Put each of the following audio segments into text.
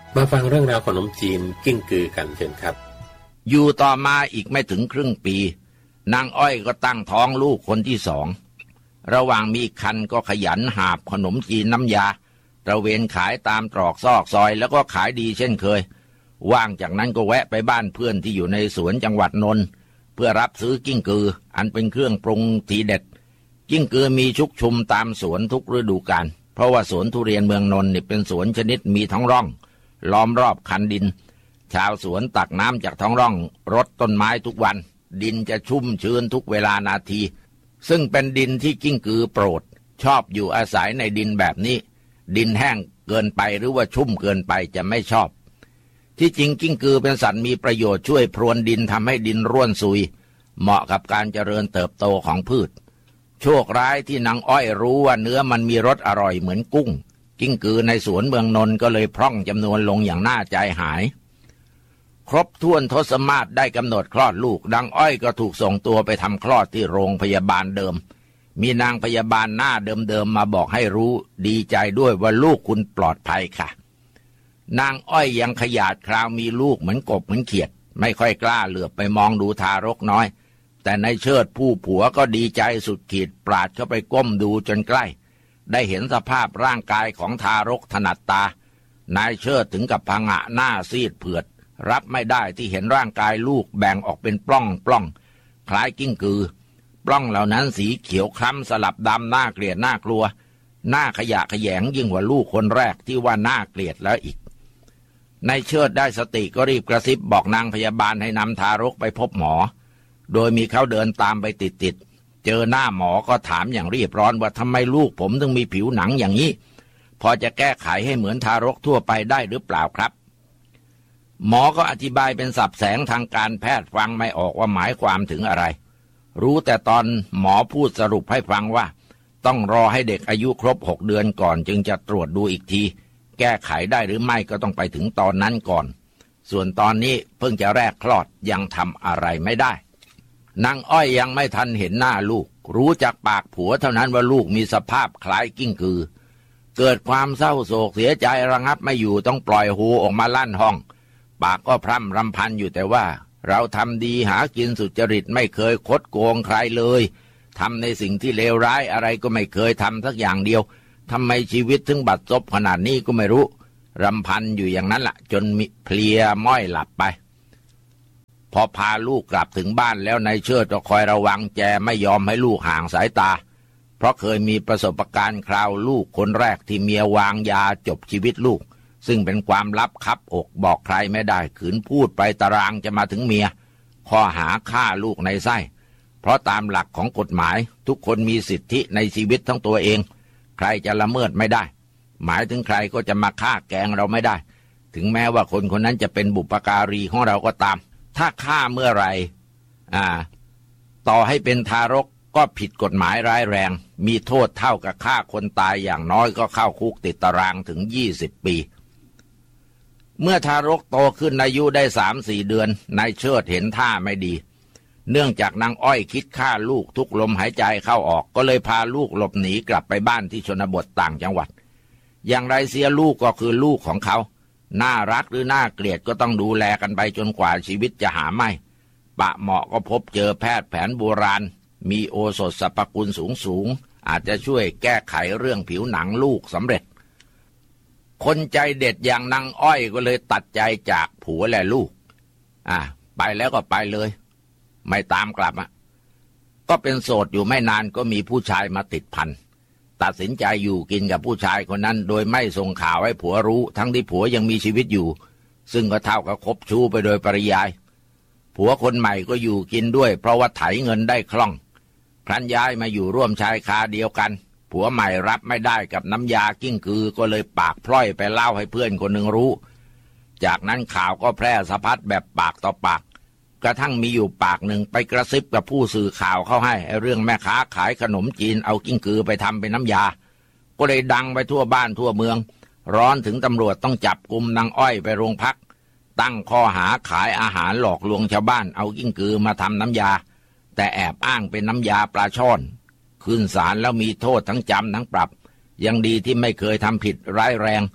มาฟังเรื่องราวขนมจีนกิ้งกือกันเชิญครับอยู่ต่อมาอีกไม่ถึงครึ่งปีนางอ้อยก็ตั้งท้องลูกคนที่สองระหว่างมีคันก็ขยันหาบขนมจีนน้ำยาตระเวนขายตามตรอกซอกซอยแล้วก็ขายดีเช่นเคยว่างจากนั้นก็แวะไปบ้านเพื่อนที่อยู่ในสวนจังหวัดนนท์เพื่อรับซื้อกิ้งกืออันเป็นเครื่องปรุงทีเด็ดกิ้งกือมีชุกชุมตามสวนทุกฤดูกาลเพราะว่าสวนทุเรียนเมืองนนท์นี่เป็นสวนชนิดมีท้องร่องล้อมรอบคันดินชาวสวนตักน้ำจากท้องร่องรดต้นไม้ทุกวันดินจะชุ่มชื้นทุกเวลานาทีซึ่งเป็นดินที่กิ้งกือโปรดชอบอยู่อาศัยในดินแบบนี้ดินแห้งเกินไปหรือว่าชุ่มเกินไปจะไม่ชอบที่จริงกิ้งกือเป็นสัตว์มีประโยชน์ช่วยพรวนดินทำให้ดินร่วนซุยเหมาะกับการเจริญเติบโตของพืชโชคร้ายที่นางอ้อยรู้ว่าเนื้อมันมีรสอร่อยเหมือนกุ้งกิ้งกือในสวนเมืองนนท์ก็เลยพร่องจำนวนลงอย่างน่าใจหายครบถ้วนทศมาศได้กำหนดคลอดลูกนางอ้อยก็ถูกส่งตัวไปทำคลอดที่โรงพยาบาลเดิมมีนางพยาบาลหน้าเดิมๆมาบอกให้รู้ดีใจด้วยว่าลูกคุณปลอดภัยค่ะนางอ้อยยังขยาดคราวมีลูกเหมือนกบเหมือนเขียดไม่ค่อยกล้าเหลือบไปมองดูทารกน้อยแต่นายเชิดผู้ผัวก็ดีใจสุดขีดปราดเข้าไปก้มดูจนใกล้ได้เห็นสภาพร่างกายของทารกถนัดตานายเชิดถึงกับผงะหน้าซีดเผือดรับไม่ได้ที่เห็นร่างกายลูกแบ่งออกเป็นปล้องคล้ายกิ้งกือปล้องเหล่านั้นสีเขียวคล้ำสลับดำน่าเกลียดน่ากลัวหน้าขยะแขยงยิ่งกว่าลูกคนแรกที่ว่าน่าเกลียดแล้วอีกนายเชิดได้สติก็รีบกระซิบบอกนางพยาบาลให้นำทารกไปพบหมอโดยมีเขาเดินตามไปติดเจอหน้าหมอก็ถามอย่างรีบร้อนว่าทำไมลูกผมถึงมีผิวหนังอย่างนี้พอจะแก้ไขให้เหมือนทารกทั่วไปได้หรือเปล่าครับหมอก็อธิบายเป็นศัพท์แสงทางการแพทย์ฟังไม่ออกว่าหมายความถึงอะไรรู้แต่ตอนหมอพูดสรุปให้ฟังว่าต้องรอให้เด็กอายุครบ6 เดือนก่อนจึงจะตรวจดูอีกทีแก้ไขได้หรือไม่ก็ต้องไปถึงตอนนั้นก่อนส่วนตอนนี้เพิ่งจะแรกคลอดยังทำอะไรไม่ได้นางอ้อยยังไม่ทันเห็นหน้าลูกรู้จากปากผัวเท่านั้นว่าลูกมีสภาพคล้ายกิ้งกือเกิดความเศร้าโศกเสียใจระงับไม่อยู่ต้องปล่อยหูออกมาลั่นห้องปากก็พร่ำรำพันอยู่แต่ว่าเราทำดีหากินสุจริตไม่เคยคดโกงใครเลยทำในสิ่งที่เลวร้ายอะไรก็ไม่เคยทำสักอย่างเดียวทำไมชีวิตถึงบัดซบขนาดนี้ก็ไม่รู้รำพันอยู่อย่างนั้นล่ะจนเพลียม้อยหลับไปพอพาลูกกลับถึงบ้านแล้วนายเชิดก็คอยระวังแจไม่ยอมให้ลูกห่างสายตาเพราะเคยมีประสบการณ์คราวลูกคนแรกที่เมียวางยาจบชีวิตลูกซึ่งเป็นความลับคับอกบอกใครไม่ได้ขืนพูดไปตารางจะมาถึงเมียข้อหาฆ่าลูกในไส้เพราะตามหลักของกฎหมายทุกคนมีสิทธิในชีวิตทั้งตัวเองใครจะละเมิดไม่ได้หมายถึงใครก็จะมาฆ่าแกล้งเราไม่ได้ถึงแม้ว่าคนคนนั้นจะเป็นบุปการีของเราก็ตามถ้าฆ่าเมื่อไหร่ต่อให้เป็นทารกก็ผิดกฎหมายร้ายแรงมีโทษเท่ากับฆ่าคนตายอย่างน้อยก็เข้าคุกติดตารางถึง20 ปีเมื่อทารกโตขึ้นอายุได้ 3-4 เดือนนายเชิดเห็นท่าไม่ดีเนื่องจากนางอ้อยคิดฆ่าลูกทุกลมหายใจเข้าออกก็เลยพาลูกหลบหนีกลับไปบ้านที่ชนบทต่างจังหวัดอย่างไรเสียลูกก็คือลูกของเขาน่ารักหรือน่าเกลียดก็ต้องดูแลกันไปจนกว่าชีวิตจะหาไม่ปะเหมาะก็พบเจอแพทย์แผนโบราณมีโอสถสรรพคุณสูงอาจจะช่วยแก้ไขเรื่องผิวหนังลูกสำเร็จคนใจเด็ดอย่างนางอ้อยก็เลยตัดใจจากผัวและลูกไปแล้วก็ไปเลยไม่ตามกลับก็เป็นโสดอยู่ไม่นานก็มีผู้ชายมาติดพันตัดสินใจอยู่กินกับผู้ชายคนนั้นโดยไม่ส่งข่าวให้ผัวรู้ทั้งที่ผัวยังมีชีวิตอยู่ซึ่งก็เท่ากับคบชู้ไปโดยปริยายผัวคนใหม่ก็อยู่กินด้วยเพราะว่าไถเงินได้คล่องครั้นย้ายมาอยู่ร่วมชายคาเดียวกันผัวใหม่รับไม่ได้กับน้ำยากิ้งกือก็เลยปากพล่อยไปเล่าให้เพื่อนคนหนึ่งรู้จากนั้นข่าวก็แพร่สะพัดแบบปากต่อปากกระทั่งมีอยู่ปากหนึ่งไปกระซิบกับผู้สื่อข่าวเข้าให้เรื่องแม่ค้าขายขนมจีนเอากิ้งกือไปทำเป็นน้ำยาก็เลยดังไปทั่วบ้านทั่วเมืองร้อนถึงตำรวจต้องจับกุมนางอ้อยไปโรงพักตั้งข้อหาขายอาหารหลอกลวงชาวบ้านเอากิ้งกือมาทำน้ำยาแต่แอบอ้างเป็นน้ำยาปลาช่อนขึ้นศาลแล้วมีโทษทั้งจำทั้งปรับยังดีที่ไม่เคยทำผิดร้ายแรง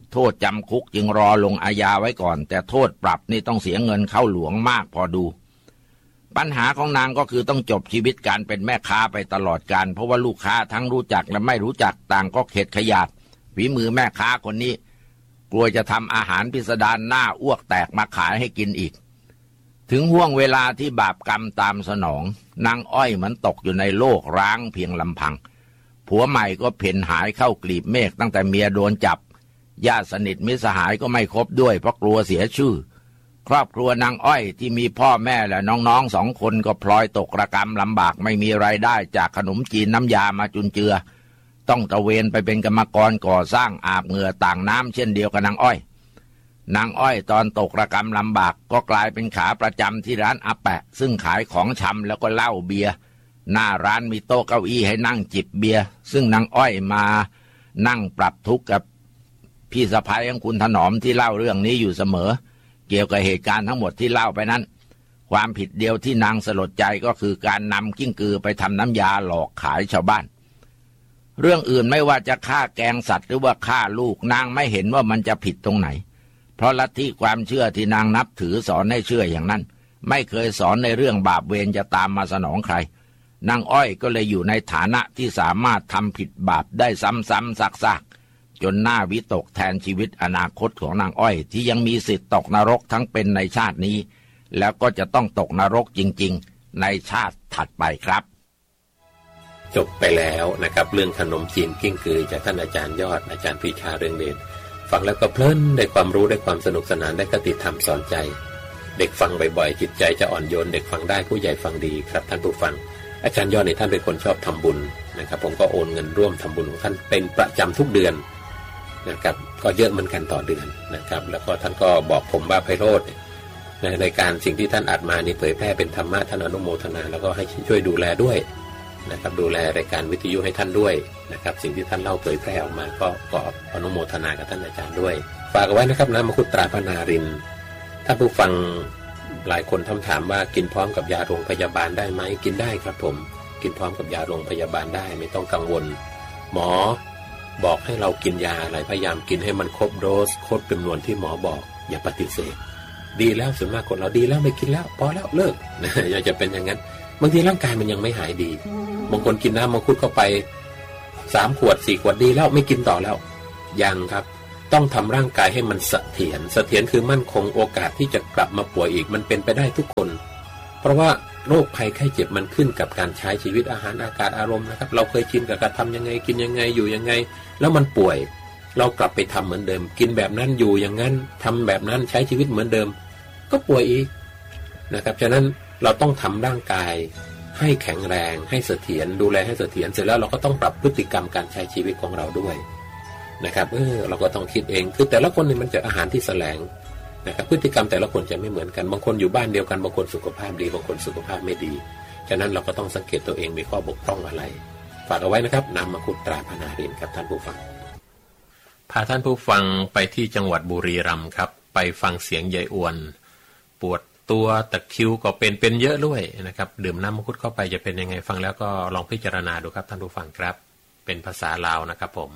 โทษจำคุกจึงรอลงอาญาไว้ก่อนแต่โทษปรับนี่ต้องเสียเงินเข้าหลวงมากพอดูปัญหาของนางก็คือต้องจบชีวิตการเป็นแม่ค้าไปตลอดกาลเพราะว่าลูกค้าทั้งรู้จักและไม่รู้จักต่างก็เข็ดขยาดฝีมือแม่ค้าคนนี้กลัวจะทำอาหารพิสดารหน้าอ้วกแตกมาขายให้กินอีกถึงห่วงเวลาที่บาปกรรมตามสนองนางอ้อยเหมือนตกอยู่ในโลกร้างเพียงลำพังผัวใหม่ก็เพ่นหายเข้ากลีบเมฆตั้งแต่เมียโดนจับญาติสนิทมิตรสหายก็ไม่คบด้วยเพราะกลัวเสียชื่อครอบครัวนางอ้อยที่มีพ่อแม่และน้องๆ2 คนก็พลอยตกระกรรมลำบากไม่มีรายได้จากขนมจีนน้ำยามาจุนเจือต้องตระเวนไปเป็นกรรมกรก่อสร้างอาบเหงื่อต่างน้ำเช่นเดียวกับนางอ้อยตอนตกระกรรมลำบากก็กลายเป็นขาประจำที่ร้านอาแปะซึ่งขายของชำแล้วก็เหล้าเบียร์หน้าร้านมีโต๊ะเก้าอี้ให้นั่งจิบเบียร์ซึ่งนางอ้อยมานั่งปรับทุกข์กับพี่สะใภ้ของคุณถนอมที่เล่าเรื่องนี้อยู่เสมอเกี่ยวกับเหตุการณ์ทั้งหมดที่เล่าไปนั้นความผิดเดียวที่นางสลดใจก็คือการนำกิ้งกือไปทำน้ำยาหลอกขายชาวบ้านเรื่องอื่นไม่ว่าจะฆ่าแกงสัตว์หรือว่าฆ่าลูกนางไม่เห็นว่ามันจะผิดตรงไหนเพราะลัทธิความเชื่อที่นางนับถือสอนให้เชื่ออย่างนั้นไม่เคยสอนในเรื่องบาปเวรจะตามมาสนองใครนางอ้อยก็เลยอยู่ในฐานะที่สามารถทำผิดบาปได้ซ้ำๆซากๆจนน่าวิตกแทนชีวิตอนาคตของนางอ้อยที่ยังมีสิทธิ์ตกนรกทั้งเป็นในชาตินี้แล้วก็จะต้องตกนรกจริงๆในชาติถัดไปครับจบไปแล้วนะครับเรื่องขนมจีนกิ้งกือจากท่านอาจารย์ยอดอาจารย์ปรีชาเรืองเดชฟังแล้วก็เพลินได้ความรู้ได้ความสนุกสนานได้คติธรรมสอนใจเด็กฟังบ่อยๆจิตใจจะอ่อนโยนเด็กฟังได้ผู้ใหญ่ฟังดีครับท่านผู้ฟังอาจารย์ยอดเนี่ยท่านเป็นคนชอบทำบุญนะครับผมก็โอนเงินร่วมทำบุญของท่านเป็นประจำทุกเดือนนะครับก็เยอะเหมือนกันต่อเดือนนะครับแล้วก็ท่านก็บอกผมว่าไพโรจน์ในรายการสิ่งที่ท่านอัดมานี่เผยแพร่เป็นธรรมะท่านอนุโมทนาแล้วก็ให้ช่วยดูแลด้วยนะครับดูแลรายการวิทยุให้ท่านด้วยนะครับสิ่งที่ท่านเล่าเผยแพร่ออกมาก็อนุโมทนากับท่านอาจารย์ด้วยฝากเอาไว้นะครับน้ำมังคุดตราพนารินท่านผู้ฟังหลายคนถามว่ากินพร้อมกับยาโรงพยาบาลได้ไหมกินได้ครับผมกินพร้อมกับยาโรงพยาบาลได้ไม่ต้องกังวลหมอบอกให้เรากินยาอะไรพยายามกินให้มันครบโดสครบจำนวนที่หมอบอกอย่าปฏิเสธดีแล้วส่วนมากคนเราดีแล้วไม่กินแล้วพอแล้วเลิกนะอย่าจะเป็นอย่างนั้นบางทีร่างกายมันยังไม่หายดีบางคนกินน้ำมังคุดเข้าไป3 ขวด 4 ขวดดีแล้วไม่กินต่อแล้วยังครับต้องทำร่างกายให้มันเสถียรคือมั่นคงโอกาสที่จะกลับมาป่วยอีกมันเป็นไปได้ทุกคนเพราะว่าโรคภัยไข้เจ็บมันขึ้นกับการใช้ชีวิตอาหารอากาศอารมณ์นะครับเราเคยชินกับการทำยังไงกินยังไงอยู่ยังไงแล้วมันป่วยเรากลับไปทำเหมือนเดิมกินแบบนั้นอยู่อย่างนั้นทำแบบนั้นใช้ชีวิตเหมือนเดิมก็ป่วยอีกนะครับฉะนั้นเราต้องทำร่างกายให้แข็งแรงให้เสถียรดูแลให้เสถียรเสร็จแล้วเราก็ต้องปรับพฤติกรรมการใช้ชีวิตของเราด้วยนะครับเราก็ต้องคิดเองคือแต่ละคนนี่มันจะอาหารที่แสลงนะครับพฤติกรรมแต่ละคนจะไม่เหมือนกันบางคนอยู่บ้านเดียวกันบางคนสุขภาพดีบางคนสุขภาพไม่ดีฉะนั้นเราก็ต้องสังเกตตัวเองมีข้อบกพร่องอะไรฝากเอาไว้นะครับน้ำมังคุดตราพนารินครับท่านผู้ฟังพาท่านผู้ฟังไปที่จังหวัดบุรีรัมย์ครับไปฟังเสียงยายอ้วนปวดตัวตะคริวก็เป็นเยอะด้วยนะครับดื่มน้ำมังคุดเข้าไปจะเป็นยังไงฟังแล้วก็ลองพิจารณาดูครับท่านผู้ฟังครับเป็นภาษาลาวนะครับผม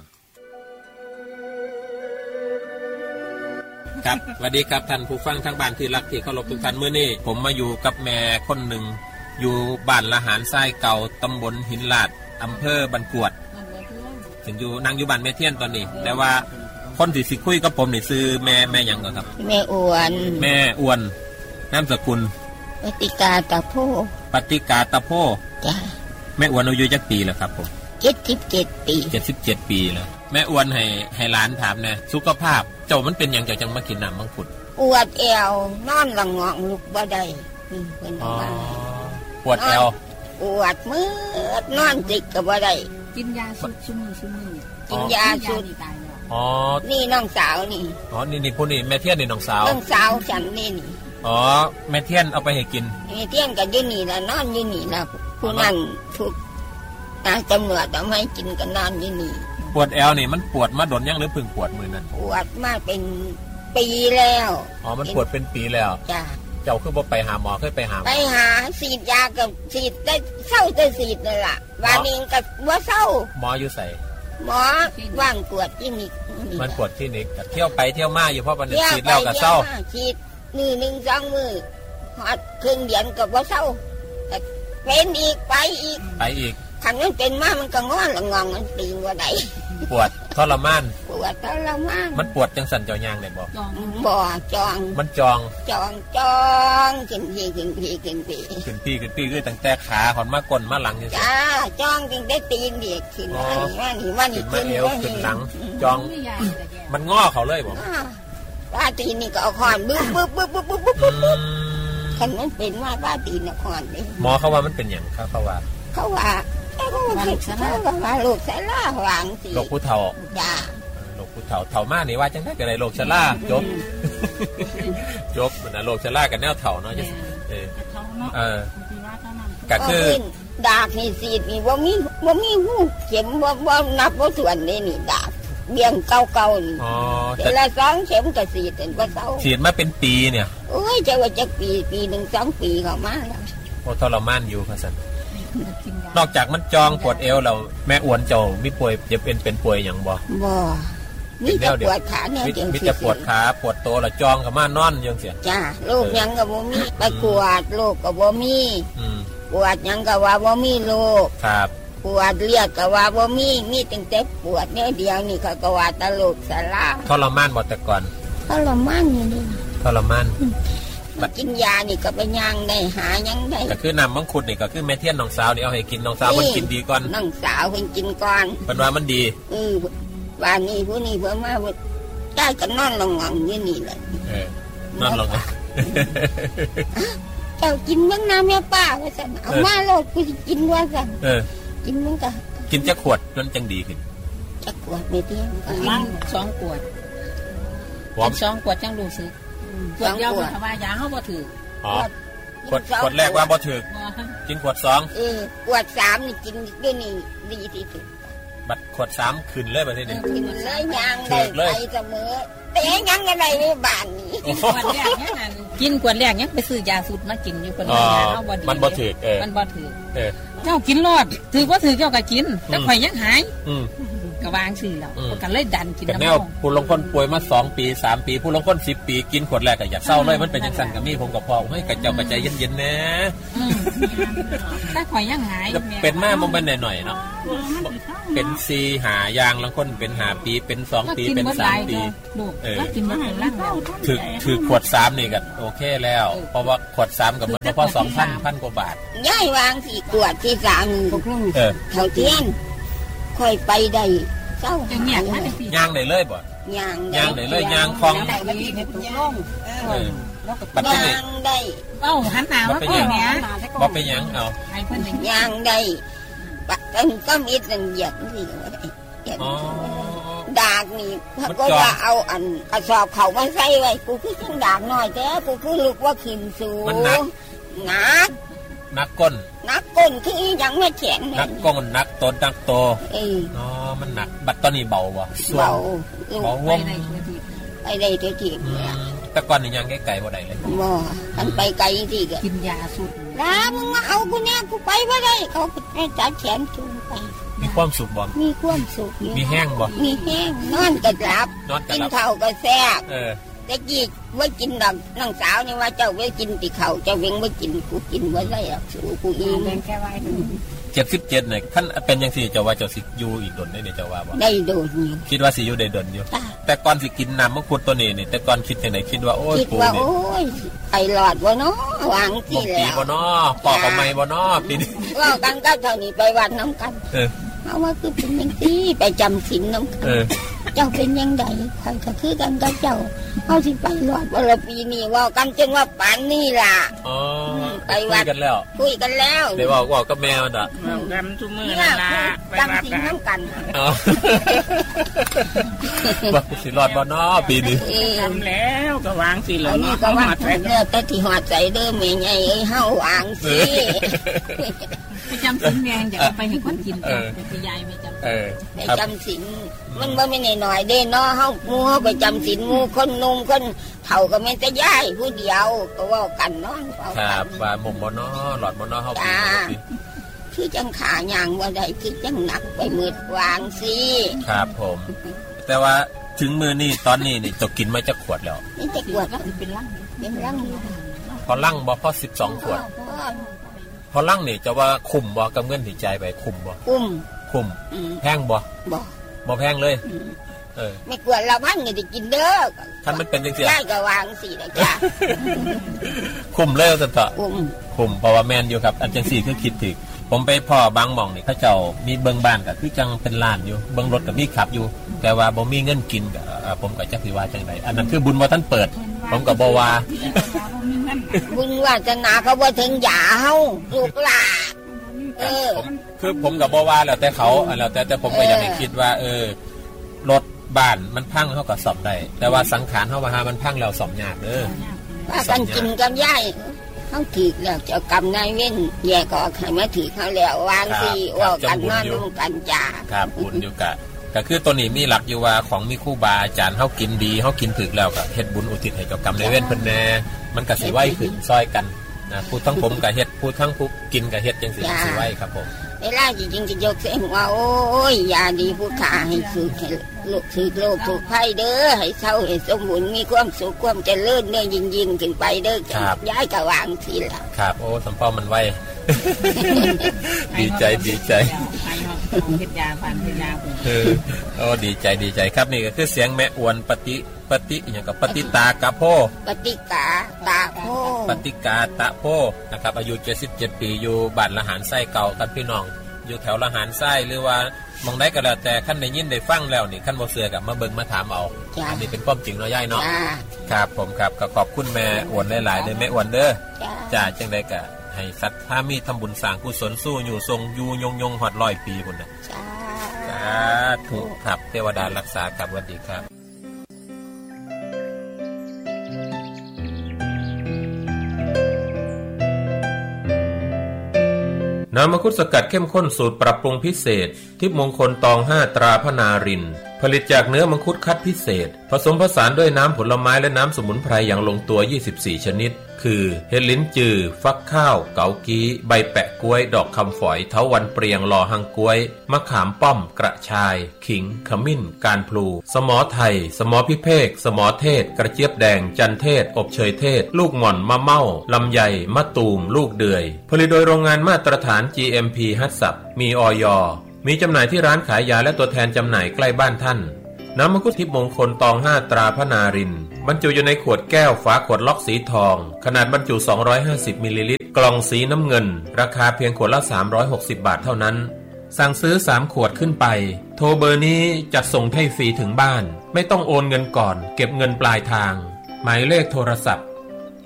ครับสวัสดีครับท่านผู้ฟังทั้งบ้านที่รักที่เคารพทุกท่านมื้อนี้ผมมาอยู่กับแม่คนหนึ่งอยู่บ้านละหารทรายเก่าตำบลหินลาดอำเภอบันกวดถึงอยู่นั่งอยู่บ้านแม่เทียนตอนนี้แต่ว่าคนที่สิคุยกับผมนี่ซื้อแม่หยังเหรอครับแม่อ้วนนามสกุลปฏิกาตะโพจ้ะแม่อ้วนอายุจักปีแล้วครับผม 77 ปี 77 ปีแล้วแม่อ้วนให้หลานถามนะสุขภาพเจ้ามันเป็นหยังเจ้าจังมากินน้ำมังคุดปวดแอวนอนละงอกลุกบ่ได้เพิ่นว่าปวดแอวปวดมืดนอนติดก็บ่ได้กินยาชุดกินยาชุดนี่น้องสาวนี่นี่ผู้นี่แม่เทียนนี่น้องสาวฉันนี่แม่เทียนเอาไปให้กินแม่เทียนก็อยู่นี่ล่ะนอนอยู่นี่ล่ะผู้นั้นถูกตำรวจเอาให้กินก็นอนอยู่นี่ปวดแอวนี่มันปวดมาดนยังหรือเพิ่งปวดมื้อนั้นปวดมาเป็นปีแล้วมันปวดเป็นปีแล้วจ้ะเจ้าคือบ่ไปหาหมอเคยไปหาฉีดยากับฉีดได้เศร้าแต่ฉีดนั่นล่ะวันนี้ก็บ่เศร้าหมออยู่ไสหมอว่างปวดที่นี่มันปวดที่นี่เที่ยวไปเที่ยวมาอยู่เพราะมันฉีดแล้วก็เศร้าฉีดมือ1 2มือฮอดครึ่งเดือนก็บ่เศร้าเป็นอีกไปอีกคันมันเป็นมามันก็งอละงองมันตีนว่าได้ปวดทรมานมันปวดจังสั่นเจ้ายางได้บ่จองมันจองขึ้นพี่คือตั้งแต่ขาหอนมาก้นมาหลังจังซี่จ้าจองตั้งแต่ตีนเด็กขึ้นว่านี่ขึ้นเอวขึ้นหลังจองมันงอเขาเลยบ่ว่าตีนนี่ก็เอาคอนบึ้บคันมันเป็นว่าว่าตีนน่ะคอนนี่หมอเขาว่ามันเป็นหยังเขาว่าโรคชราหวังสิโรคผู้เฒ่าจ้าโรคผู้เฒ่าเฒ่ามากนี่ว่าจังได๋ก็ได้โรคชราจบมันน่ะโรคชรากับแนวเฒ่าเนาะก็คือดากนี่สีดนี่บ่มีหูเข็มบ่นับบ่ถ้วนนี่ดากเบี้ยงเก่าๆนี่แต่ละ2เข็มก็สีดเป็นบ่เซาสีดมาเป็นปีเนี่ยโอ้ยจะว่าจักปี1 2ปีเข้ามาแล้วโอ้ทรมานอยู่ค่ะซั่นนอกจากมันจองปวดเอวแล้วแม่อ้วนเจ้ามีป่วยจะเป็นป่วยหยังบ่มีแต่ปวดขาแนวเดียวมีแต่ปวดขาปวดตัวแล้วจองเข้ามานอนจังซี่จ้าโรคหยังก็บ่มีไปกวดโรคก็บ่มีปวดหยังก็ว่าบ่มีโรคครับปวดเลือดก็ว่าบ่มีตั้งแต่ปวดแนวเดียวนี่ก็ว่าตะโรคชราทรมานบ่แต่ก่อนทรมานอยู่นี่ทรมานกินยานี่ก็ไปย่างได้หายังได้ก็คือน้ำมังคุดนี่ก็คือแม่เทียนน้องสาวนี่เอาให้กินน้องสาวมันกินดีก่อนน้องสาวเพิ่นกินก่อนเพิ่นว่ามันดีวันนี้ผู้นี้เพิ่นมาได้ก็นอนลงงองอยู่นี่แหละนอนลงเจ้ากินเบิ่งน้ำแม่ป้าว่าซั่นเอามาโลดกูสิกินว่าซั่นกินมันก็กินจักขวดมันจังดีขึ้นจักขวดไม่เที่ยงมั่ง2ขวด2ขวดจังรู้สึกขวดเดียวเพราะว่ายาเฮาบ่ถูกขวดแรกว่าบ่ถูกกินขวด2 ขวด3นี่กินด้วยนี่ดีที่สุดบัดขวด3ขึ้นเลยบัดนี้กินเลยย่างได้ไปเสมอแต่ยังก็ได้ในบ้านนี่ขวดแรกยังนั่นกินขวดแรกยังไปซื้อยาสูตรมากินอยู่เพิ่นว่ายาเฮาบ่ดีมันบ่ถูกมันบ่ถูกเจ้ากินรอดถือบ่ถือเจ้าก็กินแต่ข่อยยังหายก็วางสิแล้วก็เลยดันกินน้ำแนวผู้ลงคนป่วยมา2ปี3ปีผู้ลงคน10ปีกินขวดแรกก็อยากเศร้าเลยมันเป็นจังซั่นก็มีผมก็พอให้กับเจ้าก็ใจเย็นๆนะถ้าข่อยยังหายเป็นมาบ่แม่นหน่อยๆเนาะเป็น4 5อย่างลางคนเป็น5ปีเป็น2ปีเป็น3ปีกินบ่เป็นลังแล้วถือขวด3นี่ก็โอเคแล้วเพราะว่าขวด3ก็มันพอ 2,000 กว่าบาทย้ายวางที่ขวดที่3เท่าเทียนค่อยไปได้เจ้าย่างได้เลยบ่ย่างได้เลยย่างคลองบัดนี้ได้หันหน้ามาเพิ่นเนี่ยบ่ไปหยังเอาให้เพิ่นย่างได้บัดนั้นก็มีแต่เหยียดนี่ดากนี่ก็ว่าเอาอันกระสอบเขามาใส่ไว้กูคือจังดากน้อยแท้กูคือลูกว่าขึ้นสูงมันนักก้นคือยังไม่แข็งนักก้นนักต้นนักโตมันหนักบัดตอนนี้เบาบ่เบาว่องไปได้ตัวทีแต่ก่อนนี่ยังไกลบ่ได้เลยบ่มันไปไกลจริงๆกินยาสุดแล้วมึงมาเอากูเนี่ยกูไปบ่ได้เขาให้จับแขนจูงไปมีความสุขบ่มีความสุขมีแห้งบ่มีแห้งนอนก็หลับกินข้าวก็แซ่บแต่กี้ว่ากินดอกน้องสาวนี่ว่าเจ้าไว้กินติเขาเจ้าเว้งไว้กินกูกินไว้ได้หรอกสู้กูอิ่มแค่ไว้ 77เนี่ยคันเป็นจังซี่เจ้าว่าเจ้าสิอยู่อีกดนได้เนี่ยเจ้าว่าบ่ได้โดนคิดว่าสิอยู่ได้ดนอยู่แต่ก่อนสิกินน้ำมังคุดตัวนี้นี่แต่ก่อนคิดจังได๋คิดว่าโอ้ยกูนี่ไปหลอดบ่เนาะวางสิแล้วบ่เนาะปอกเอาใหม่บ่เนาะปีนี้ว่ากันกับเท่านี้ไปวัดนำกันเอาว่าคือเป็นจังซี่ไปจำศีลนำกันเจ้าเป็นยังไงข่อยก็คือกันกับเจ้าเอาสิไปรอดวันละปีนี้ว่ากันจนว่าป่านนี้ล่ะไปวัดคุยกันแล้วเดี๋ยวบอกกับแม่มันอ่ะกันทุกมื้อนั่นล่ะจำศีลนำกันว่าสิรอดบ่เนาะปีนี้ทำแล้วก็วางสิแล้วนี่ก็วางใจเด้อแต่ที่หอดใจเด้อแม่ใหญ่เอ้ยเฮาวางสิไปจำศีลแม่จะไปให้คนกินจ้ะไปยายไปจำไปจำศีลมันบ่แม่นน้อยๆเด้เนาะเฮาหมู่เฮาไปจำศีลหมู่คนนุ่มคนเฒ่าก็แม่นแต่ยายผู้เดียวก็เว้ากันเนาะครับว่าหม่บ่เนาะหลอดบ่เนาะเฮาคือจังขายางว่าได้คือจังหนักไปมืดวางสิครับผมแต่ว่าถึงมือนี่ตอนนี้นี่จะกินมาจะขวดแล้วนี่จะขวดเป็นลังพอลังบ่พอ12ขวดพอลังนี่จะว่าคุ้มบ่กับเงินที่จ่ายไปคุ้มบ่คุ้มแพงบ่แพงเลยไม่กลัวเราพันก็ได้กินเด้อท่านมันเป็นจังซี่ได้ก็วางสินะจ้ะคุ้มเลยซั่นเถาะคุ้มเพราะว่าแม่นอยู่ครับอันจังซี่คือคิดถึกผมไปพ่อบางหม่องนี่เขาเจ้ามีเบิ่งบ้านก็คือจังเป็นล้านอยู่เบิ่งรถก็มีขับอยู่แต่ว่าบ่มีเงินกินก็ผมก็จักสิว่าจังได๋อันนั้นคือบุญบ่ทันเปิดผมก็บ่ว่าบุญวาสนาเขาบ่ถึงหยาเฮาลูกหลานคือผมก็บ่ว่าแล้วแต่เขาแล้วแต่ผมก็อยากให้คิดว่ารถบ้านมันพังเฮาก็ซ่อมได้แต่ว่าสังขารเฮาว่าหามันพังแล้วซ่อมยากว่ากันกินกับยายเขาถือแล้วเจ้ากรรมนายเว้นแย่ก็ให้มาถือเขาแล้ววางสิว่ากันนอนร่วมกันจ้าครับบุญอยู่ก็คือตัวนี้มีหลักอยู่ว่าของมีครูบาอาจารย์เฮากินดีเฮากินถึกแล้วก็เฮ็ดบุญอุทิศให้เจ้ากรรมนายเว้นเพิ่นแน่มันก็สิไว้ขึ้นซอยกันนะผู้ทั้งผมก็เฮ็ดผู้ทั้งผู้กินก็เฮ็ดจังซี่สิไว้ครับผมเวลาจริงๆจะยกเส้นว่าโอ้ยยาดีผู้ขาให้สุขให้ลูกถือโลกถูกภัยเด้อให้เศร้าให้สมบูรณ์มีความสุขความเจริญเนี่ยยิ่งขึ้นไปเด้อย้ายกะวางทีละครับโอ้สมพรมันไวดีใจเฮ็ดยาฟันเฮ็ดยาโอ้ดีใจครับนี่ก็คือเสียงแม่อวนปฏิอย่างกับปฏิตากะโพปฏิกาตะโพปฏิกาตะโพนะครับอายุ77ปีอยู่บ้านละหารไส้เก่าครับพี่น้องอยู่แถวละหารไส้หรือว่ามองได้ก็แล้วแต่ขั้นได้ยินได้ฟังแล้วนี่ขั้นบ่เชื่อกับมาเบิ่งมาถามเอาอันนี้เป็นความจริงเนาะยายเนาะครับผมครับก็ขอบคุณแม่อวนหลายๆเลยแม่อวนเด้อจ้าจังได๋ก็ให้สัตว์ถ้ามีทำบุญสร้างกุศลสู้อยู่ทรงอยู่ยงฮอด100ปีพุ่นน่ะสาธุครับเทวดารักษาครับสวัสดีครับน้ำมังคุดสกัดเข้มข้นสูตรปรับปรุงพิเศษทิพย์มงคลตอง5ตราพนารินผลิตจากเนื้อมังคุดคัดพิเศษผสมผสานด้วยน้ำผลไม้และน้ำสมุนไพรอย่างลงตัว24ชนิดคือเห็ดลิ้นจือฟักข้าวเกากี้ใบแปะกล้วยดอกคำฝอยเถาวัลย์เปรียงลอหังกล้วยมะขามป้อมกระชายขิงขมิ้นการพลูสมอไทยสมอพิเภกสมอเทศกระเจี๊ยบแดงจันเทศอบเชยเทศลูกหม่อนมะเม่าลำไยมะตูมลูกเดือยผลิตโดยโรงงานมาตรฐาน GMP ฮัตสับมีอย.มีจำหน่ายที่ร้านขายยาและตัวแทนจำหน่ายใกล้บ้านท่านน้ำมังคุดทิพย์มงคลตอง5ตราพนารินบรรจุอยู่ในขวดแก้วฝาขวดล็อกสีทองขนาดบรรจุ250มิลลิลิตรกล่องสีน้ำเงินราคาเพียงขวดละ360บาทเท่านั้นสั่งซื้อ3ขวดขึ้นไปโทรเบอร์นี้จัดส่งให้ฟรีถึงบ้านไม่ต้องโอนเงินก่อนเก็บเงินปลายทางหมายเลขโทรศัพท์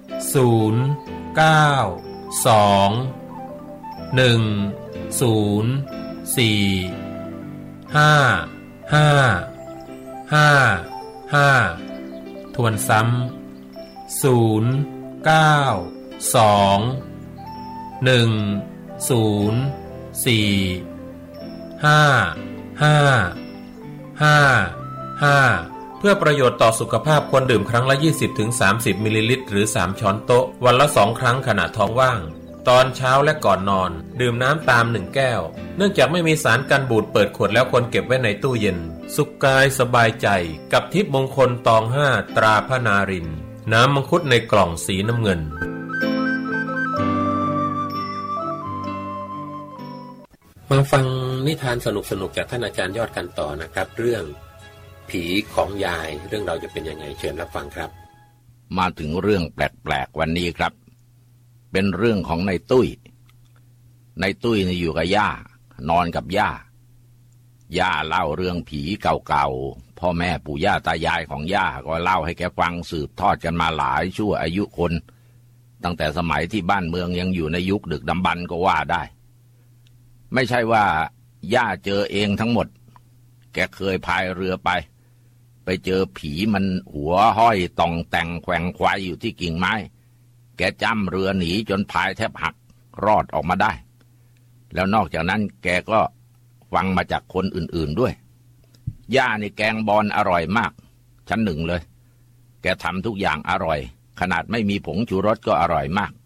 092-104-5555ทวนซ้ำ092-104-5555เพื่อประโยชน์ต่อสุขภาพควรดื่มครั้งละ 20-30 มิลลิลิตรหรือ3ช้อนโต๊ะวันละ2ครั้งขณะท้องว่างตอนเช้าและก่อนนอนดื่มน้ำตาม1แก้วเนื่องจากไม่มีสารกันบูดเปิดขวดแล้วควรเก็บไว้ในตู้เย็นสุขกายสบายใจกับทิพย์มงคลตอง5ตราพนารินน้ำมังคุดในกล่องสีน้ำเงินมาฟังนิทานสนุกๆจากท่านอาจารย์ยอดกันต่อนะครับเรื่องผีของยายเรื่องเราจะเป็นยังไงเชิญรับฟังครับมาถึงเรื่องแปลกๆวันนี้ครับเป็นเรื่องของนายตุ้ยนี่อยู่กับย่านอนกับย่าเล่าเรื่องผีเก่าๆพ่อแม่ปู่ย่าตายายของย่าก็เล่าให้แกฟังสืบทอดกันมาหลายชั่วอายุคนตั้งแต่สมัยที่บ้านเมืองยังอยู่ในยุคดึกดำบรรพ์ก็ว่าได้ไม่ใช่ว่าย่าเจอเองทั้งหมดแกเคยพายเรือไปเจอผีมันหัวห้อยต่องแต่งแขว่งไขว่อยู่ที่กิ่งไม้แกจ้ำเรือหนีจนพายแทบหักรอดออกมาได้แล้วนอกจากนั้นแกก็ฟังมาจากคนอื่นๆด้วยย่านี่แกงบอนอร่อยมากชั้นหนึ่งเลยแกทำทุกอย่างอร่อยขนาดไม่มีผงชูรสก็อร่อยมาก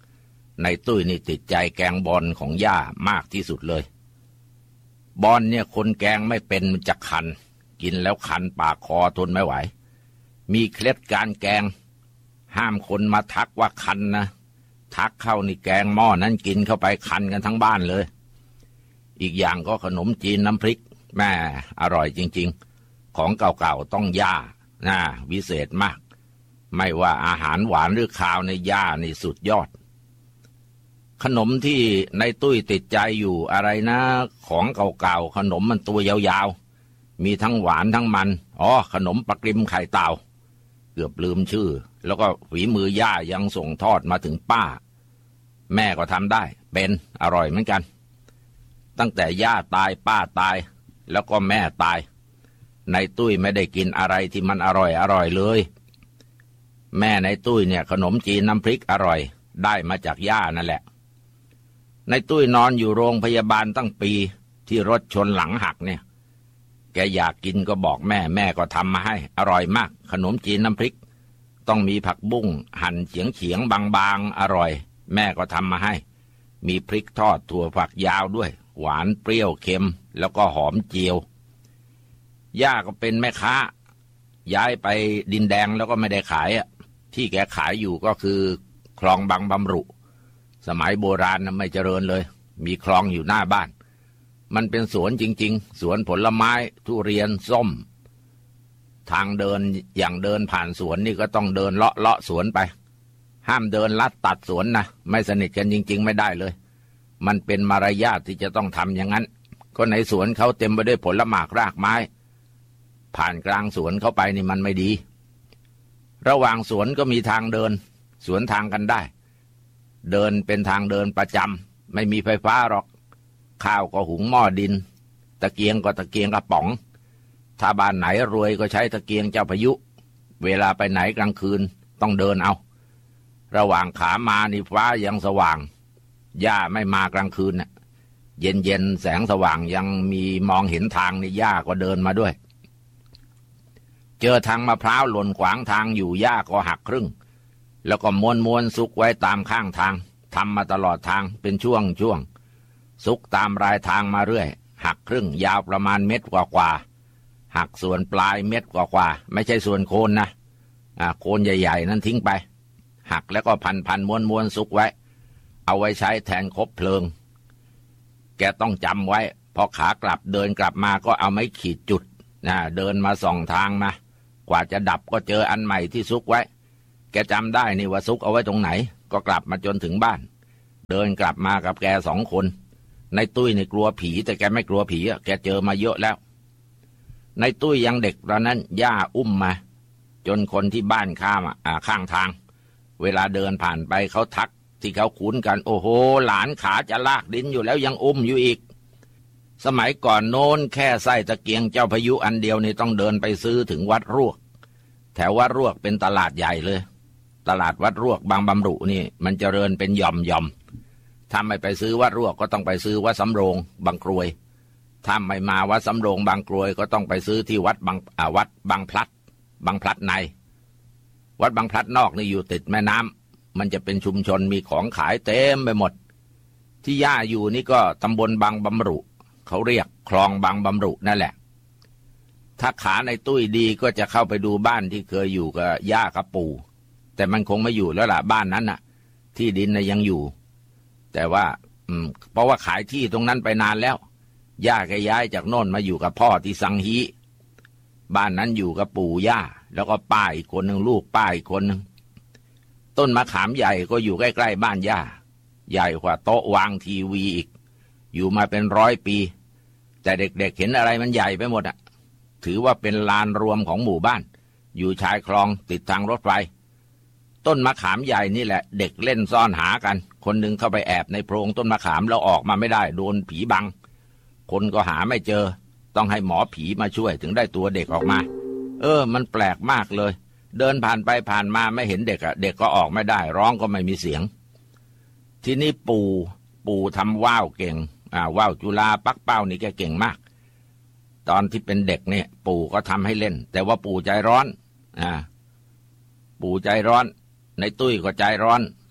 ในตุ้ยนี่ติดใจแกงบอลของย่ามากที่สุดเลยบอลเนี่ยคนแกงไม่เป็นมันจะคันกินแล้วคันปากคอทนไม่ไหวมีเคล็ดการแกงห้ามคนมาทักว่าคันนะทักเข้านี่แกงหม้อนั้นกินเข้าไปคันกันทั้งบ้านเลยอีกอย่างก็ขนมจีนน้ำพริกแม่อร่อยจริงๆของเก่าๆต้องย่าวิเศษมากไม่ว่าอาหารหวานหรือข้าวในย่านี่สุดยอดขนมที่ในตุ้ยติดใจอยู่อะไรนะของเก่าๆขนมมันตัวยาวๆมีทั้งหวานทั้งมันขนมปลากริมไข่เต่าเกือบลืมชื่อแล้วก็ฝีมือย่ายังส่งทอดมาถึงป้าแม่ก็ทำได้เป็นอร่อยเหมือนกันตั้งแต่ย่าตายป้าตายแล้วก็แม่ตายในตุ้ยไม่ได้กินอะไรที่มันอร่อยเลยแม่ในตุ้ยเนี่ยขนมจีนน้ำพริกอร่อยได้มาจากย่านั่นแหละในตุ้ยนอนอยู่โรงพยาบาลตั้งปีที่รถชนหลังหักเนี่ยแกอยากกินก็บอกแม่ก็ทำมาให้อร่อยมากขนมจีนน้ำพริกต้องมีผักบุ้งหั่นเฉียงบางๆอร่อยแม่ก็ทำมาให้มีพริกทอดถั่วฝักยาวด้วยหวานเปรี้ยวเค็มแล้วก็หอมเจียวย่าก็เป็นแม่ค้าย้ายไปดินแดงแล้วก็ไม่ได้ขายที่แกขายอยู่ก็คือคลองบางบำรุสมัยโบราณนะไม่เจริญเลยมีคลองอยู่หน้าบ้านมันเป็นสวนจริงๆสวนผลไม้ทุเรียนส้มทางเดินอย่างเดินผ่านสวนนี่ก็ต้องเดินเลาะสวนไปห้ามเดินลัดตัดสวนนะไม่สนิทกันจริงๆไม่ได้เลยมันเป็นมารยาทที่จะต้องทำอย่างนั้นก็ในสวนเขาเต็มไปด้วยผลหมากรากไม้ผ่านกลางสวนเข้าไปนี่มันไม่ดีระหว่างสวนก็มีทางเดินสวนทางกันได้เดินเป็นทางเดินประจำไม่มีไฟฟ้าหรอกข้าวก็หุงหม้อดินตะเกียงก็ตะเกียงกระป๋องถ้าบ้านไหนรวยก็ใช้ตะเกียงเจ้าพายุเวลาไปไหนกลางคืนต้องเดินเอาระหว่างขามานี่ฟ้ายังสว่างย่าไม่มากลางคืนน่ะเย็นแสงสว่างยังมีมองเห็นทางนี่ย่าก็เดินมาด้วยเจอทางมะพร้าวหล่นขวางทางอยู่ย่าก็หักครึ่งแล้วก็ม้วนซุกไว้ตามข้างทางทำมาตลอดทางเป็นช่วงซุกตามรายทางมาเรื่อยหักครึ่งยาวประมาณเม็ดกว่าหักส่วนปลายเม็ดกว่าไม่ใช่ส่วนโคนนะโคนใหญ่ๆนั้นทิ้งไปหักแล้วก็พันม้วนซุกไว้เอาไว้ใช้แทนคบเพลิงแกต้องจำไว้พอขากลับเดินกลับมาก็เอาไม้ขีดจุดเดินมาส่องทางมากว่าจะดับก็เจออันใหม่ที่ซุกไว้แกจำได้นี่ว่าซุกเอาไว้ตรงไหนก็กลับมาจนถึงบ้านเดินกลับมากับแก2 คนในตุ้ยนี่กลัวผีแต่แกไม่กลัวผีแกเจอมาเยอะแล้วในตุ้ยยังเด็กตอนนั้นย่าอุ้มมาจนคนที่บ้านข้างทางเวลาเดินผ่านไปเขาทักที่เขาคุ้นกันโอ้โหหลานขาจะลากดินอยู่แล้วยังอุ้มอยู่อีกสมัยก่อนโน้นแค่ไส้ตะเกียงเจ้าพายุอันเดียวนี่ต้องเดินไปซื้อถึงวัดรวกแถววัดรวกเป็นตลาดใหญ่เลยตลาดวัดรวกบางบำรุนี่มันเจริญเป็นหย่อมถ้าไม่ไปซื้อวัดรวกก็ต้องไปซื้อวัดสำโรงบางกรวยถ้าไม่มาวัดสำโรงบางกรวยก็ต้องไปซื้อที่วัดบางพลัดในวัดบางพลัดนอกนี่อยู่ติดแม่น้ำมันจะเป็นชุมชนมีของขายเต็มไปหมดที่ย่าอยู่นี่ก็ตำบลบางบำรุเขาเรียกคลองบางบำรุนั่นแหละถ้าขาในตุ้ยดีก็จะเข้าไปดูบ้านที่เคยอยู่กับย่ากับปู่แต่มันคงไม่อยู่แล้วล่ะบ้านนั้นน่ะที่ดินน่ะยังอยู่แต่ว่าเพราะว่าขายที่ตรงนั้นไปนานแล้วย่าแกย้ายจากโน่นมาอยู่กับพ่อที่สังฮีบ้านนั้นอยู่กับปู่ย่าแล้วก็ป้าอีกคนหนึ่งลูกป้าอีกคนหนึ่งต้นมะขามใหญ่ก็อยู่ใกล้ๆบ้านย่าใหญ่กว่าโต๊ะวางทีวีอีกอยู่มาเป็น100 ปีแต่เด็กๆเห็นอะไรมันใหญ่ไปหมดถือว่าเป็นลานรวมของหมู่บ้านอยู่ชายคลองติดทางรถไฟต้นมะขามใหญ่นี่แหละเด็กเล่นซ่อนหากันคนหนึ่งเข้าไปแอบในโพรงต้นมะขามแล้วออกมาไม่ได้โดนผีบังคนก็หาไม่เจอต้องให้หมอผีมาช่วยถึงได้ตัวเด็กออกมามันแปลกมากเลยเดินผ่านไปผ่านมาไม่เห็นเด็กเด็กก็ออกไม่ได้ร้องก็ไม่มีเสียงทีนี้ปู่ทำว่าวเก่งว่าวจุฬาปักเป้านี่แกเก่งมากตอนที่เป็นเด็กเนี่ยปู่ก็ทำให้เล่นแต่ว่าปู่ใจร้อนปู่ใจร้อนในตุ้ยก็ใจร้อน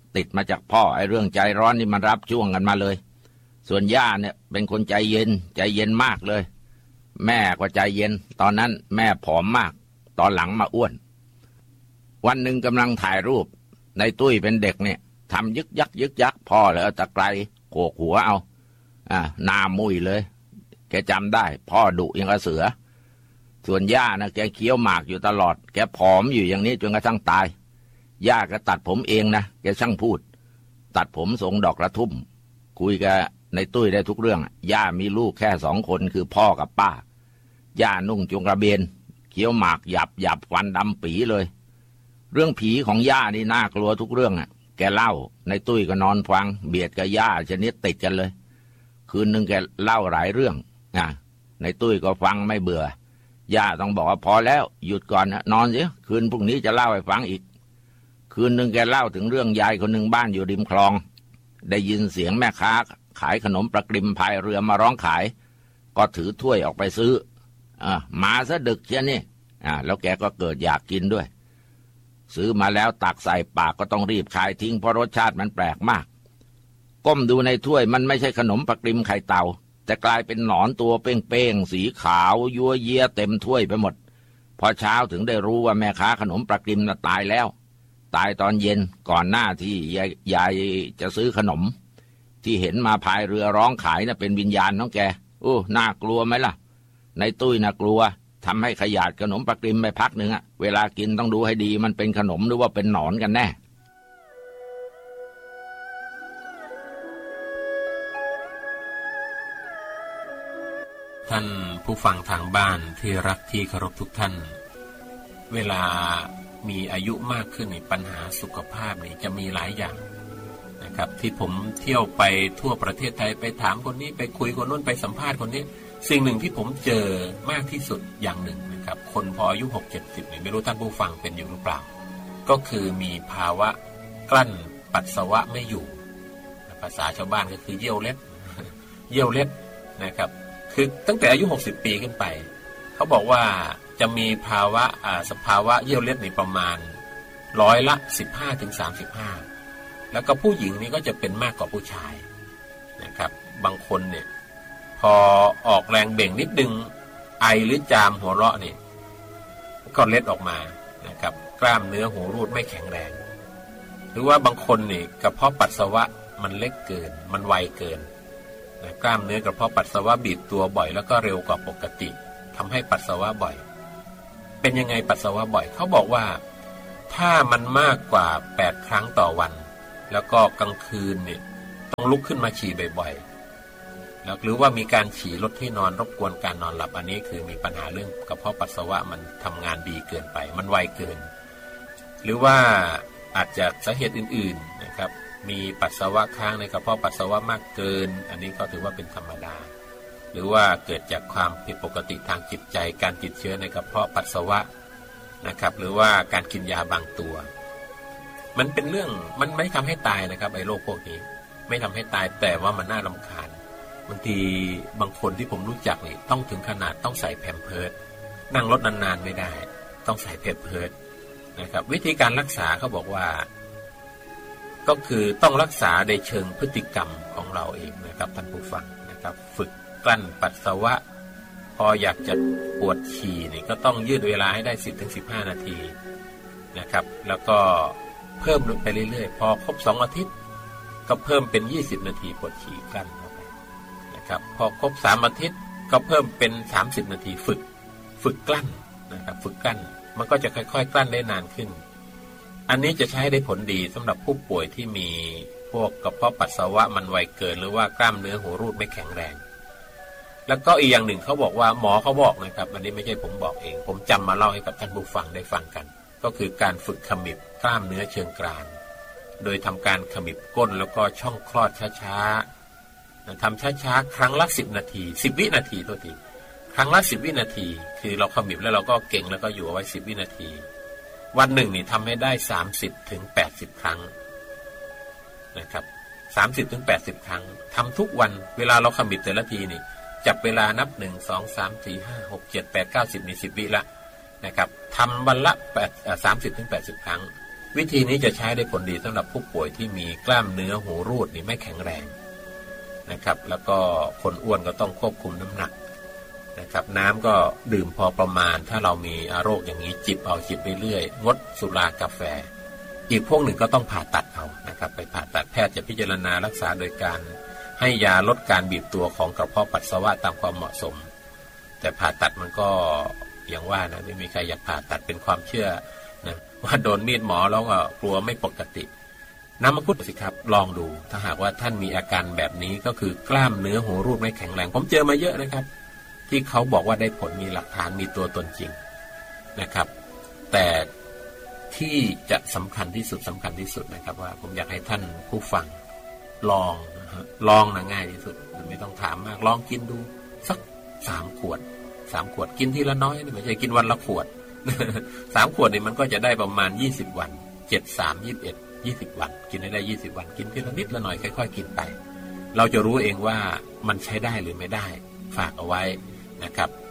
ติดมาจากพ่อไอ้เรื่องใจร้อนนี่มันรับช่วงกันมาเลยส่วนย่าเนี่ยเป็นคนใจเย็นมากเลยแม่ก็ใจเย็นตอนนั้นแม่ผอมมากตอนหลังมาอ้วนวันหนึ่งกำลังถ่ายรูปในตุ้ยเป็นเด็กเนี่ยทำยึกยักพ่อเลยเอาตะไคร้โขกหัวเอาหน้ามุ้ยเลยแกจำได้พ่อดุยังกระเสือส่วนย่านะแกเคี้ยวหมากอยู่ตลอดแกผอมอยู่อย่างนี้จนกระทั่งตายย่าก็ตัดผมเองนะแกช่างพูดตัดผมทรงดอกกระทุ่มคุยกับในตุ้ยได้ทุกเรื่องย่ามีลูกแค่2 คนคือพ่อกับป้าย่านุ่งจงกระเบนเคี้ยวหมากหยับฟันดำปีเลยเรื่องผีของย่านี่น่ากลัวทุกเรื่องแกเล่าในตุ้ยก็นอนฟังเบียดกับย่าชนิดติดกันเลยคืนนึงแกเล่าหลายเรื่องในตุ้ยก็ฟังไม่เบื่อย่าต้องบอกว่าพอแล้วหยุดก่อนนอนเสียคืนพรุ่งนี้จะเล่าให้ฟังอีกคืนนึงแกเล่าถึงเรื่องยายคนหนึ่งบ้านอยู่ริมคลองได้ยินเสียงแม่ค้าขายขนมปลากริมพายเรือมาร้องขายก็ถือถ้วยออกไปซื้อมาซะดึกเชียวนี่แล้วแกก็เกิดอยากกินด้วยซื้อมาแล้วตักใส่ปากก็ต้องรีบคายทิ้งเพราะรสชาติมันแปลกมากก้มดูในถ้วยมันไม่ใช่ขนมปลากริมไข่เต่าแต่กลายเป็นหนอนตัวเป้งๆสีขาวยัวเยียเต็มถ้วยไปหมดพอเช้าถึงได้รู้ว่าแม่ค้าขนมปลากริมน่ะตายแล้วตายตอนเย็นก่อนหน้าที่ยายจะซื้อขนมที่เห็นมาพายเรือร้องขายน่ะเป็นวิญญาณของแกน่ากลัวไหมล่ะในตุ้ยน่ากลัวทำให้ขยาดขนมปลากริมไปพักหนึ่งเวลากินต้องดูให้ดีมันเป็นขนมหรือว่าเป็นหนอนกันแน่ท่านผู้ฟังทางบ้านที่รักที่เคารพทุกท่านเวลามีอายุมากขึ้นปัญหาสุขภาพนี่จะมีหลายอย่างนะครับที่ผมเที่ยวไปทั่วประเทศไทยไปถามคนนี้ไปคุยคนนู้นไปสัมภาษณ์คนนี้สิ่งหนึ่งที่ผมเจอมากที่สุดอย่างหนึ่งนะครับคนพออายุ 60-70 เนี่ยไม่รู้ท่านผู้ฟังเป็นอยู่หรือเปล่าก็คือมีภาวะกลั้นปัสสาวะไม่อยู่ภาษาชาวบ้านก็คือเยี่ยวเล็ดนะครับคือตั้งแต่อายุ60 ปีขึ้นไปเขาบอกว่าจะมีสภาวะเยี่ยวเล็ดในประมาณ15-35%แล้วก็ผู้หญิงนี่ก็จะเป็นมากกว่าผู้ชายนะครับบางคนเนี่ยพอออกแรงเบ่งนิดนึงไอหรือจามหัวเราะนี่ก็เล็ดออกมานะครับกล้ามเนื้อหูรูดไม่แข็งแรงหรือว่าบางคนนี่กระเพาะปัสสาวะมันเล็กเกินมันไวเกินนะกล้ามเนื้อกระเพาะปัสสาวะบีบตัวบ่อยแล้วก็เร็วกว่าปกติทำให้ปัสสาวะบ่อยเป็นยังไงปัสสาวะบ่อยเขาบอกว่าถ้ามันมากกว่า8 ครั้งต่อวันแล้วก็กลางคืนเนี่ยต้องลุกขึ้นมาฉี่บ่อยๆแล้วหรือว่ามีการฉี่ลดที่นอนรบกวนการนอนหลับอันนี้คือมีปัญหาเรื่องกระเพาะปัสสาวะมันทำงานดีเกินไปมันไวเกินหรือว่าอาจจะสาเหตุอื่นๆนะครับมีปัสสาวะค้างในกระเพาะปัสสาวะมากเกินอันนี้ก็ถือว่าเป็นธรรมดาหรือว่าเกิดจากความผิดปกติทางจิตใจการติดเชื้อในกระเพาะปัสสาวะนะครับหรือว่าการกินยาบางตัวมันเป็นเรื่องมันไม่ทำให้ตายนะครับไอ้โรคพวกนี้ไม่ทำให้ตายแต่ว่ามันน่ารำคาญบางทีบางคนที่ผมรู้จักนี่ต้องถึงขนาดต้องใส่แพมเพิร์สนั่งรถนานๆไม่ได้ต้องใส่แพมเพิร์สนะครับวิธีการรักษาเขาบอกว่าก็คือต้องรักษาในเชิงพฤติกรรมของเราเองนะครับท่านผู้ฟังนะครับฝึกกลั้นปัสสาวะพออยากจะปวดฉี่นี่ก็ต้องยืดเวลาให้ได้ 10-15 นาทีนะครับแล้วก็เพิ่มไปเรื่อยๆพอครบ2 อาทิตย์ก็เพิ่มเป็น20 นาทีปวดฉี่กลั้นเข้าไปนะครับพอครบ3 อาทิตย์ก็เพิ่มเป็น30 นาทีฝึกกลั้นนะครับฝึกกลั้นมันก็จะค่อยๆกลั้นได้นานขึ้นอันนี้จะใช้ได้ผลดีสำหรับผู้ป่วยที่มีพวกกระเพาะปัสสาวะมันไวเกินหรือว่ากล้ามเนื้อหูรูดไม่แข็งแรงแล้วก็อีกอย่างหนึ่งเขาบอกว่าหมอเขาบอกนะครับอันนี้ไม่ใช่ผมบอกเองผมจำมาเล่าให้กับท่านผู้ฟังได้ฟังกันก็คือการฝึกขมิบกล้ามเนื้อเชิงกรานโดยทำการขมิบก้นแล้วก็ช่องคลอดช้าๆทำช้าๆครั้งละ10 นาที10 วินาทีตัวทีครั้งละ10 วินาทีคือเราขมิบแล้วเราก็เก่งแล้วก็อยู่เอาไว้10 วินาทีวันหนึ่งนี่ทำให้ได้ 30-80 ครั้งนะครับ 30-80 ครั้งทำทุกวันเวลาเราขมิบแต่ละทีนี่จับเวลานับ1 2 3 4 5 6 7 8 9 10นี่10 วิละนะครับทำวันละ30-80 ครั้งวิธีนี้จะใช้ได้ผลดีสำหรับผู้ป่วยที่มีกล้ามเนื้อหูรูดนี่ไม่แข็งแรงนะครับแล้วก็คนอ้วนก็ต้องควบคุมน้ำหนักนะครับน้ำก็ดื่มพอประมาณถ้าเรามีโรคอย่างนี้จิบไปเรื่อยงดสุรากาแฟอีกพวกหนึ่งก็ต้องผ่าตัดเอานะครับไปผ่าตัดแพทย์จะพิจารณารักษาโดยการให้ยาลดการบีบตัวของกระเพาะปัสสาวะตามความเหมาะสมแต่ผ่าตัดมันก็อย่างว่านะไม่มีใครอยากผ่าตัดเป็นความเชื่อนะว่าโดนมีดหมอแล้วก็กลัวไม่ปกติน้ำมังคุดสิครับลองดูถ้าหากว่าท่านมีอาการแบบนี้ก็คือกล้ามเนื้อหูรูดไม่แข็งแรงผมเจอมาเยอะนะครับที่เขาบอกว่าได้ผลมีหลักฐานมีตัวตนจริงนะครับแต่ที่จะสำคัญที่สุดนะครับว่าผมอยากให้ท่านผู้ฟังลองนะง่ายที่สุดไม่ต้องถามมากลองกินดูสัก3 ขวดกินทีละน้อยไม่ใช่กินวันละขวด 3 ขวดนี่มันก็จะได้ประมาณ20 วัน7 3 21 20 วันกินให้ได้20 วันกินทีละนิดละหน่อยค่อยๆกินไปเราจะรู้เองว่ามันใช้ได้หรือไม่ได้ฝากเอาไว้นะครับ